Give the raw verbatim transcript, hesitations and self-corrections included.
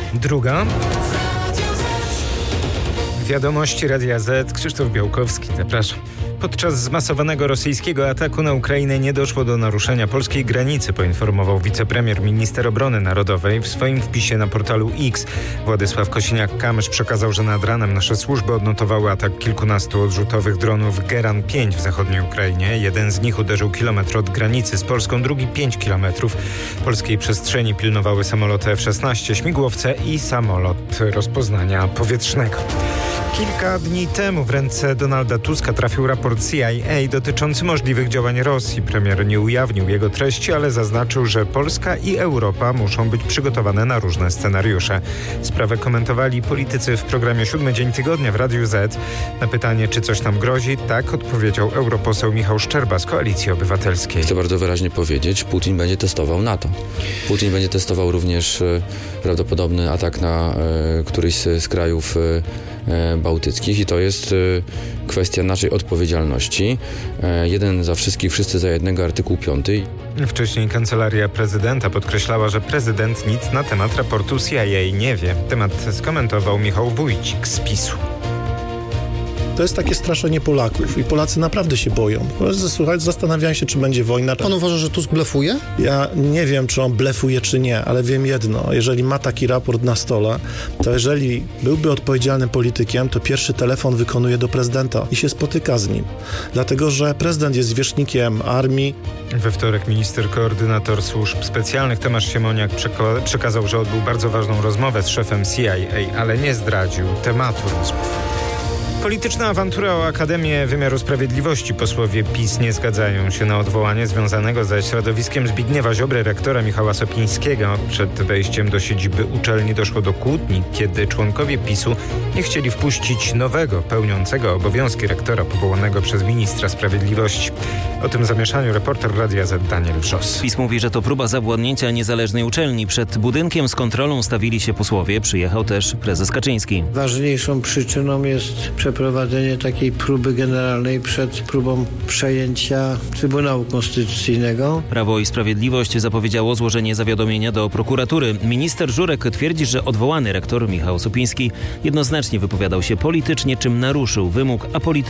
Druga. Wiadomości Radia Z. Krzysztof Białkowski, zapraszam. Podczas zmasowanego rosyjskiego ataku na Ukrainę nie doszło do naruszenia polskiej granicy, poinformował wicepremier, minister obrony narodowej w swoim wpisie na portalu X. Władysław Kosiniak-Kamysz przekazał, że nad ranem nasze służby odnotowały atak kilkunastu odrzutowych dronów Geran pięć w zachodniej Ukrainie. Jeden z nich uderzył kilometr od granicy z Polską, drugi pięć kilometrów. Polskiej przestrzeni pilnowały samoloty F szesnaście, śmigłowce i samolot rozpoznania powietrznego. Kilka dni temu w ręce Donalda Tuska trafił raport C I A dotyczący możliwych działań Rosji. Premier nie ujawnił jego treści, ale zaznaczył, że Polska i Europa muszą być przygotowane na różne scenariusze. Sprawę komentowali politycy w programie Siódmy Dzień Tygodnia w Radiu Z. Na pytanie, czy coś tam grozi, tak odpowiedział europoseł Michał Szczerba z Koalicji Obywatelskiej. Chcę bardzo wyraźnie powiedzieć, Putin będzie testował NATO. Putin będzie testował również e, prawdopodobny atak na e, któryś z, z krajów e, bałtyckich i to jest e, kwestia naszej odpowiedzialności. E, jeden za wszystkich, wszyscy za jednego, artykuł piąty. Wcześniej kancelaria prezydenta podkreślała, że prezydent nic na temat raportu C I A nie wie. Temat skomentował Michał Wójcik z PiSu. To jest takie straszenie Polaków i Polacy naprawdę się boją. Słuchaj, zastanawiają się, czy będzie wojna. Pan uważa, że Tusk blefuje? Ja nie wiem, czy on blefuje, czy nie, ale wiem jedno. Jeżeli ma taki raport na stole, to jeżeli byłby odpowiedzialnym politykiem, to pierwszy telefon wykonuje do prezydenta i się spotyka z nim. Dlatego, że prezydent jest zwierzchnikiem armii. We wtorek minister koordynator służb specjalnych Tomasz Siemoniak przeka- przekazał, że odbył bardzo ważną rozmowę z szefem C I A, ale nie zdradził tematu rozmów. Polityczna awantura o Akademię Wymiaru Sprawiedliwości. Posłowie PiS nie zgadzają się na odwołanie związanego ze środowiskiem Zbigniewa Ziobry, rektora Michała Sopińskiego. Przed wejściem do siedziby uczelni doszło do kłótni, kiedy członkowie PiSu nie chcieli wpuścić nowego, pełniącego obowiązki rektora powołanego przez ministra sprawiedliwości. O tym zamieszaniu reporter Radia Z Daniel Wrzos. PiS mówi, że to próba zawładnięcia niezależnej uczelni. Przed budynkiem z kontrolą stawili się posłowie. Przyjechał też prezes Kaczyński. Ważniejszą przyczyną jest przeprowadzenie takiej próby generalnej przed próbą przejęcia Trybunału Konstytucyjnego. Prawo i Sprawiedliwość zapowiedziało złożenie zawiadomienia do prokuratury. Minister Żurek twierdzi, że odwołany rektor Michał Sopiński jednoznacznie wypowiadał się politycznie, czym naruszył wymóg apolityczności